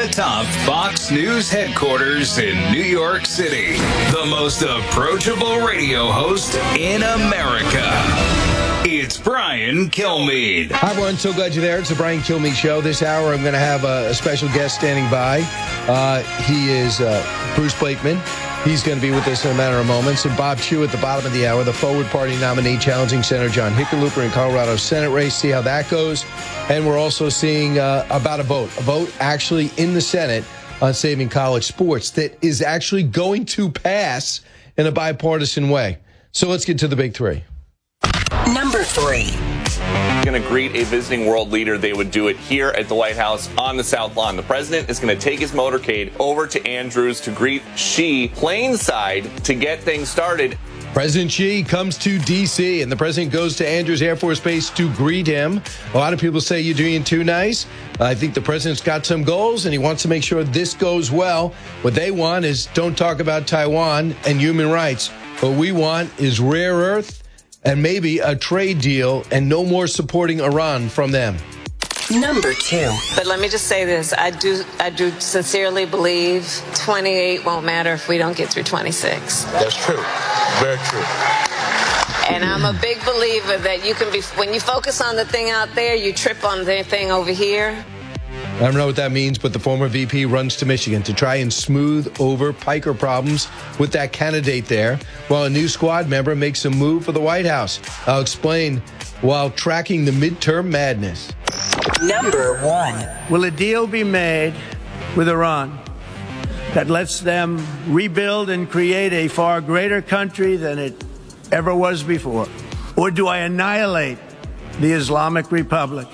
atop Fox News headquarters in New York City, the most approachable radio host in America. It's Brian Kilmeade. Hi, everyone. So glad you're there. It's the Brian Kilmeade Show. This hour, I'm going to have a special guest standing by. He is Bruce Blakeman. He's going to be with us in a matter of moments. And Bob Chew at the bottom of the hour, the Forward Party nominee challenging Senator John Hickenlooper in Colorado's Senate race. See how that goes. And we're also seeing about a vote actually in the Senate on saving college sports that is actually going to pass in a bipartisan way. So let's get to the big three. Number 3. Going to greet a visiting world leader. They would do it here at the White House on the South Lawn. The president is going to take his motorcade over to Andrews to greet Xi planeside to get things started. President Xi comes to D.C., and the president goes to Andrews Air Force Base to greet him. A lot of people say you're doing too nice. I think the president's got some goals, and he wants to make sure this goes well. What they want is don't talk about Taiwan and human rights. What we want is rare earth and maybe a trade deal and no more supporting Iran from them. Number 2. But let me just say this. I do sincerely believe 28 won't matter if we don't get through 26. That's true. Very true. And I'm a big believer that you can be, when you focus on the thing out there, you trip on the thing over here. I don't know what that means, but the former VP runs to Michigan to try and smooth over piker problems with that candidate there, while a new squad member makes a move for the White House. I'll explain while tracking the midterm madness. Number 1. Will a deal be made with Iran that lets them rebuild and create a far greater country than it ever was before? Or do I annihilate the Islamic Republic?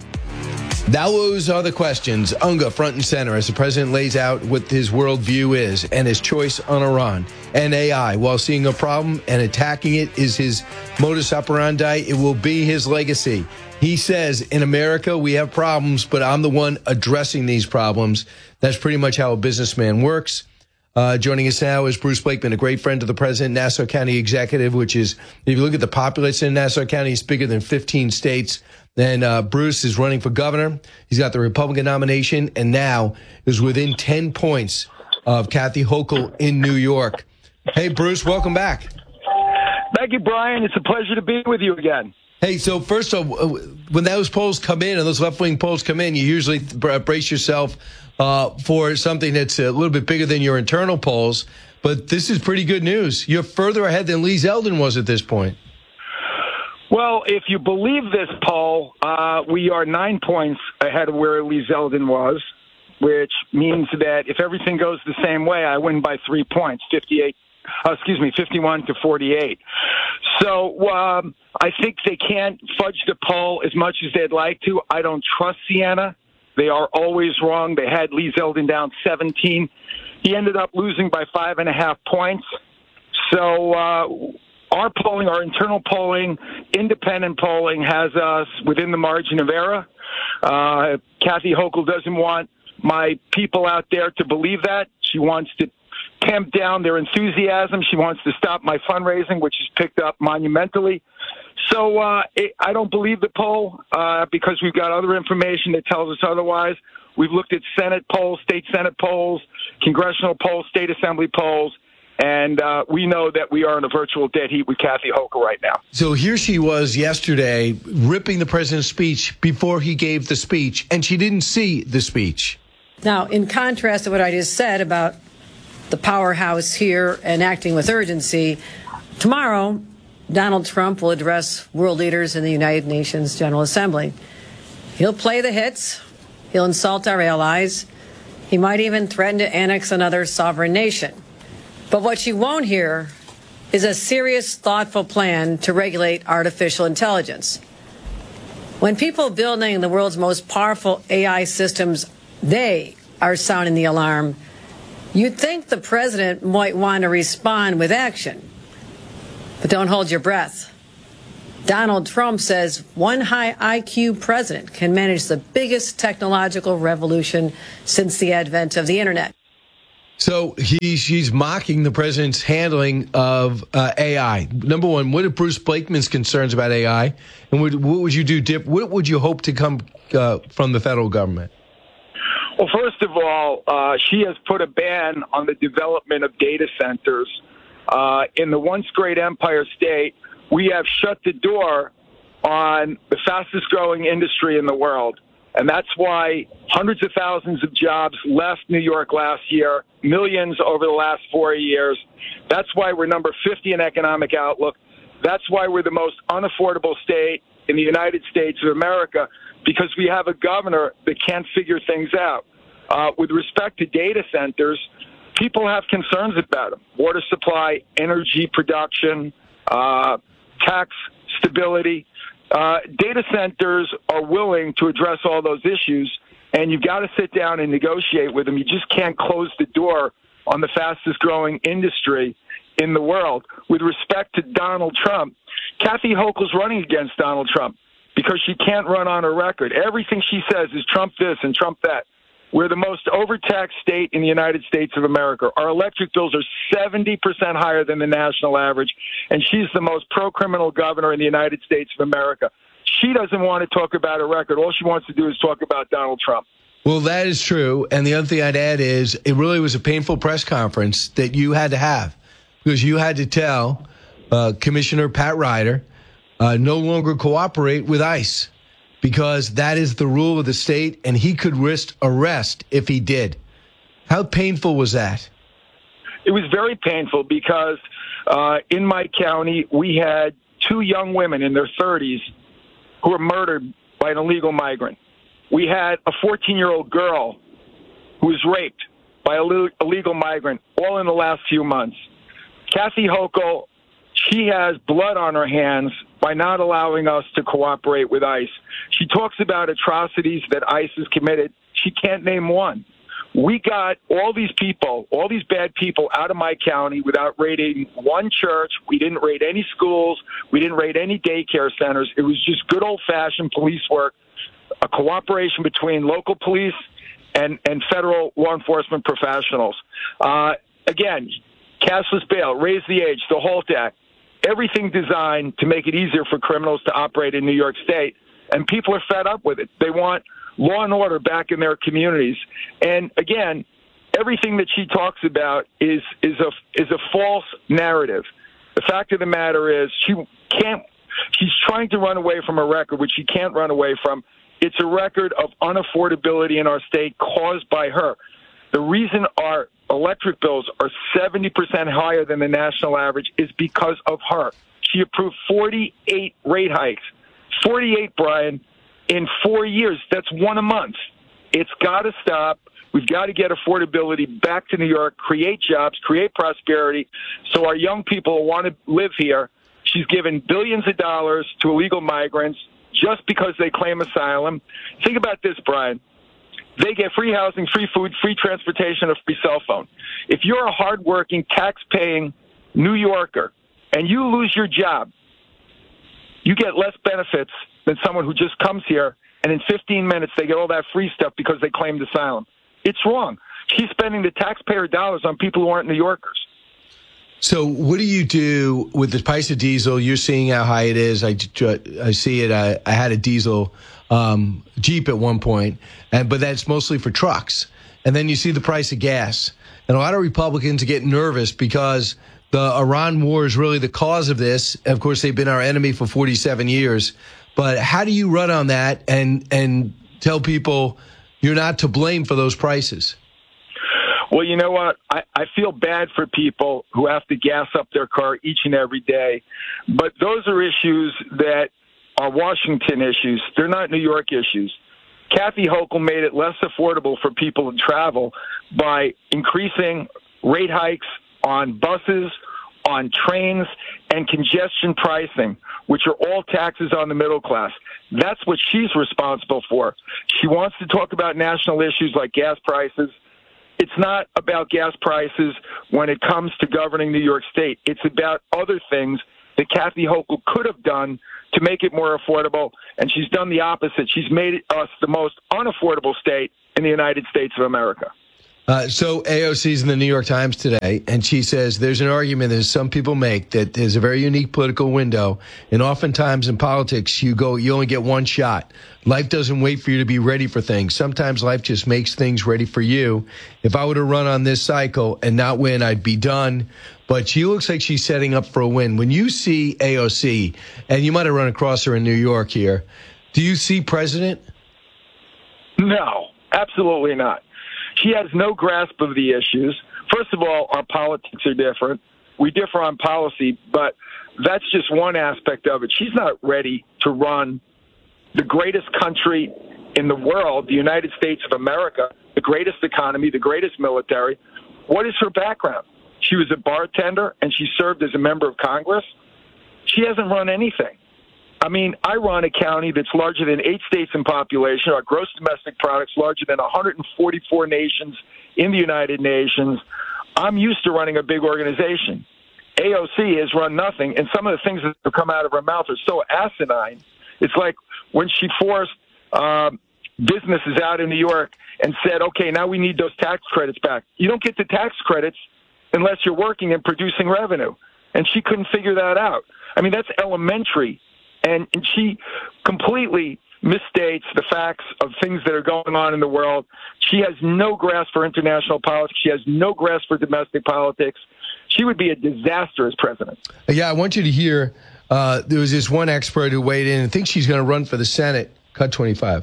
Those are the questions. UNGA front and center as the president lays out what his worldview is and his choice on Iran and AI. While seeing a problem and attacking it is his modus operandi, it will be his legacy. He says, in America, we have problems, but I'm the one addressing these problems. That's pretty much how a businessman works. Joining us now is Bruce Blakeman, a great friend of the president, Nassau County executive, which is, if you look at the populace in Nassau County, it's bigger than 15 states. And Bruce is running for governor. He's got the Republican nomination and now is within 10 points of Kathy Hochul in New York. Hey, Bruce, welcome back. Thank you, Brian. It's a pleasure to be with you again. Hey, so first of all, when those polls come in and those left-wing polls come in, you usually brace yourself for something that's a little bit bigger than your internal polls. But this is pretty good news. You're further ahead than Lee Zeldin was at this point. Well, if you believe this poll, we are 9 points ahead of where Lee Zeldin was, which means that if everything goes the same way, I win by 3 points, 51 to 48. So I think they can't fudge the poll as much as they'd like to. I don't trust Siena. They are always wrong. They had Lee Zeldin down 17. He ended up losing by 5.5 points. So our polling, our internal polling, independent polling has us within the margin of error. Kathy Hochul doesn't want my people out there to believe that. She wants to tamp down their enthusiasm. She wants to stop my fundraising, which is picked up monumentally. So I don't believe the poll because we've got other information that tells us otherwise. We've looked at Senate polls, state Senate polls, congressional polls, state assembly polls, and we know that we are in a virtual dead heat with Kathy Hochul right now. So here she was yesterday ripping the president's speech before he gave the speech, and she didn't see the speech. Now, in contrast to what I just said about the powerhouse here and acting with urgency, tomorrow Donald Trump will address world leaders in the United Nations General Assembly. He'll play the hits. He'll insult our allies. He might even threaten to annex another sovereign nation. But what you won't hear is a serious, thoughtful plan to regulate artificial intelligence. When people building the world's most powerful AI systems, they are sounding the alarm, you'd think the president might want to respond with action. But don't hold your breath. Donald Trump says one high IQ president can manage the biggest technological revolution since the advent of the internet. So she's mocking the president's handling of AI. Number one, what are Bruce Blakeman's concerns about AI? And what would you do, Dip? What would you hope to come from the federal government? Well, first of all, she has put a ban on the development of data centers. In the once great Empire State, we have shut the door on the fastest growing industry in the world. And that's why hundreds of thousands of jobs left New York last year, millions over the last 4 years. That's why we're number 50 in economic outlook. That's why we're the most unaffordable state in the United States of America, because we have a governor that can't figure things out. With respect to data centers, people have concerns about them. Water supply, energy production, tax stability. Data centers are willing to address all those issues, and you've got to sit down and negotiate with them. You just can't close the door on the fastest growing industry in the world. With respect to Donald Trump, Kathy Hochul's running against Donald Trump because she can't run on her record. Everything she says is Trump this and Trump that. We're the most overtaxed state in the United States of America. Our electric bills are 70% higher than the national average, and she's the most pro-criminal governor in the United States of America. She doesn't want to talk about her record. All she wants to do is talk about Donald Trump. Well, that is true. And the other thing I'd add is it really was a painful press conference that you had to have, because you had to tell Commissioner Pat Ryder no longer cooperate with ICE, because that is the rule of the state, and he could risk arrest if he did. How painful was that? It was very painful because in my county, we had 2 young women in their 30s who were murdered by an illegal migrant. We had a 14-year-old girl who was raped by an illegal migrant, all in the last few months. Kathy Hochul, she has blood on her hands by not allowing us to cooperate with ICE. She talks about atrocities that ICE has committed. She can't name one. We got all these people, all these bad people out of my county without raiding one church. We didn't raid any schools. We didn't raid any daycare centers. It was just good old-fashioned police work, a cooperation between local police and federal law enforcement professionals. Again, cashless bail, raise the age, the HALT Act, everything designed to make it easier for criminals to operate in New York State. And people are fed up with it. They want law and order back in their communities. And again, everything that she talks about is a false narrative. The fact of the matter is she's trying to run away from a record which she can't run away from. It's a record of unaffordability in our state caused by her. The reason our electric bills are 70% higher than the national average is because of her. She approved 48 rate hikes. 48, Brian, in 4 years. That's one a month. It's got to stop. We've got to get affordability back to New York, create jobs, create prosperity, so our young people want to live here. She's given billions of dollars to illegal migrants just because they claim asylum. Think about this, Brian. They get free housing, free food, free transportation, a free cell phone. If you're a hardworking, tax-paying New Yorker and you lose your job, you get less benefits than someone who just comes here and in 15 minutes they get all that free stuff because they claimed asylum. It's wrong. She's spending the taxpayer dollars on people who aren't New Yorkers. So what do you do with the price of diesel? You're seeing how high it is. I see it. I had a diesel Jeep at one point, but that's mostly for trucks. And then you see the price of gas. And a lot of Republicans get nervous because the Iran war is really the cause of this. Of course, they've been our enemy for 47 years. But how do you run on that and tell people you're not to blame for those prices? Well, you know what? I feel bad for people who have to gas up their car each and every day. But those are issues that are Washington issues. They're not New York issues. Kathy Hochul made it less affordable for people to travel by increasing rate hikes on buses, on trains, and congestion pricing, which are all taxes on the middle class. That's what she's responsible for. She wants to talk about national issues like gas prices. It's not about gas prices when it comes to governing New York State. It's about other things that Kathy Hochul could have done to make it more affordable, and she's done the opposite. She's made us the most unaffordable state in the United States of America. So AOC's in the New York Times today, and she says there's an argument that some people make that there's a very unique political window, and oftentimes in politics you only get one shot. Life doesn't wait for you to be ready for things. Sometimes life just makes things ready for you. If I were to run on this cycle and not win, I'd be done. But she looks like she's setting up for a win. When you see AOC, and you might have run across her in New York here, do you see president? No, absolutely not. She has no grasp of the issues. First of all, our politics are different. We differ on policy, but that's just one aspect of it. She's not ready to run the greatest country in the world, the United States of America, the greatest economy, the greatest military. What is her background? She was a bartender, and she served as a member of Congress. She hasn't run anything. I mean, I run a county that's larger than 8 states in population. Our gross domestic product's larger than 144 nations in the United Nations. I'm used to running a big organization. AOC has run nothing, and some of the things that have come out of her mouth are so asinine. It's like when she forced businesses out in New York and said, okay, now we need those tax credits back. You don't get the tax credits unless you're working and producing revenue. And she couldn't figure that out. I mean, that's elementary. And she completely misstates the facts of things that are going on in the world. She has no grasp for international politics. She has no grasp for domestic politics. She would be a disaster as president. Yeah, I want you to hear, there was this one expert who weighed in and thinks she's going to run for the Senate. Cut 25.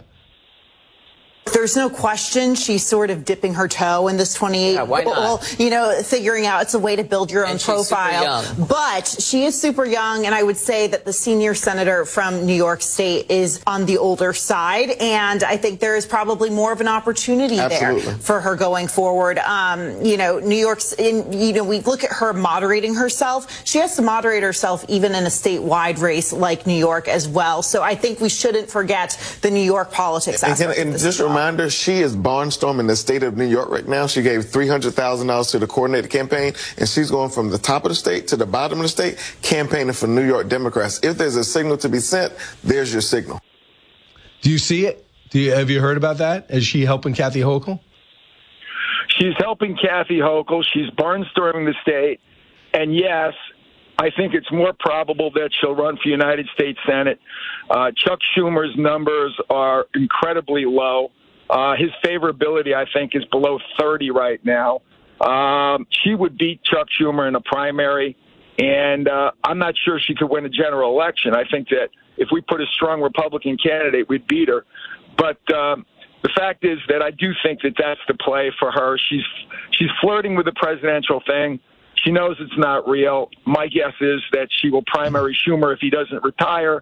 There's no question she's sort of dipping her toe in this 28. Yeah, why not? Well, figuring out it's a way to build your own profile. But she is super young, and I would say that the senior senator from New York State is on the older side, and I think there is probably more of an opportunity there for her going forward. New York's, we look at her moderating herself. She has to moderate herself even in a statewide race like New York as well. So I think we shouldn't forget the New York politics aspect of this. Reminder, she is barnstorming the state of New York right now. She gave $300,000 to the coordinated campaign, and she's going from the top of the state to the bottom of the state campaigning for New York Democrats. If there's a signal to be sent, there's your signal. Do you see it? Have you heard about that? Is she helping Kathy Hochul? She's helping Kathy Hochul. She's barnstorming the state. And yes, I think it's more probable that she'll run for United States Senate. Chuck Schumer's numbers are incredibly low. His favorability, I think, is below 30 right now. She would beat Chuck Schumer in a primary, and I'm not sure she could win a general election. I think that if we put a strong Republican candidate, we'd beat her. But the fact is that I do think that that's the play for her. She's flirting with the presidential thing. She knows it's not real. My guess is that she will primary Schumer if he doesn't retire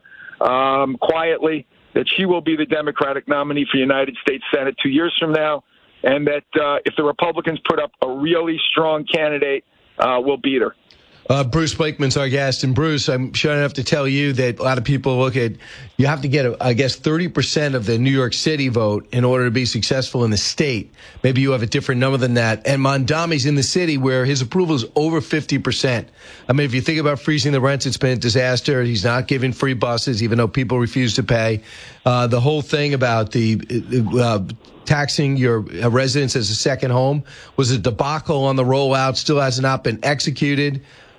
quietly, that she will be the Democratic nominee for United States Senate 2 years from now, and that if the Republicans put up a really strong candidate, we'll beat her. Bruce Blakeman's our guest. And Bruce, I'm sure enough to tell you that a lot of people look at, you have to get, 30% of the New York City vote in order to be successful in the state. Maybe you have a different number than that. And Mondami's in the city where his approval is over 50%. I mean, if you think about freezing the rents, it's been a disaster. He's not giving free buses, even though people refuse to pay. The whole thing about the taxing your residence as a second home was a debacle on the rollout, still has not been executed.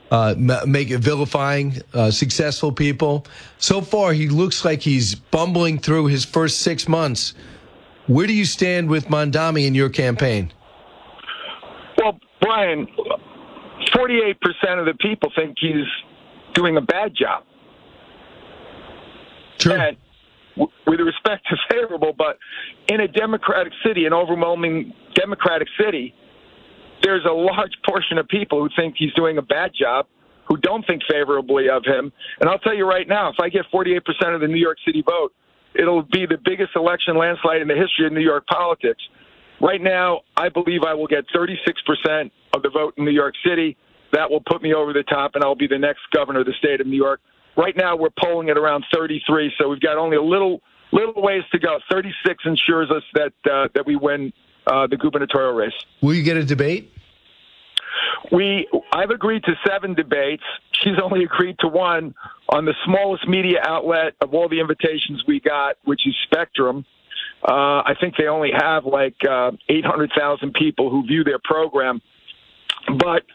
Vilifying successful people. So far, he looks like he's bumbling through his first 6 months. Where do you stand with Mondami in your campaign? Well, Brian, 48% of the people think he's doing a bad job. Sure. And with respect to favorable, but in a Democratic city, an overwhelming Democratic city, there's a large portion of people who think he's doing a bad job, who don't think favorably of him. And I'll tell you right now, if I get 48% of the New York City vote, it'll be the biggest election landslide in the history of New York politics. Right now, I believe I will get 36% of the vote in New York City. That will put me over the top, and I'll be the next governor of the state of New York. Right now, we're polling at around 33, so we've got only a little ways to go. 36 ensures us that we win the gubernatorial race. Will you get a debate? I've agreed to 7 debates. She's only agreed to 1 on the smallest media outlet of all the invitations we got, which is Spectrum. I think they only have like 800,000 people who view their program. But